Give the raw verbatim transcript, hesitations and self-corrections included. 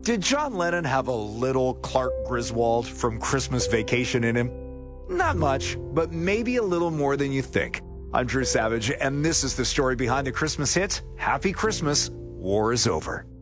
Did John Lennon have a little Clark Griswold from Christmas Vacation in him? Not much, but maybe a little more than you think. I'm Drew Savage, and this is the story behind the Christmas hit, Happy Christmas, War is Over.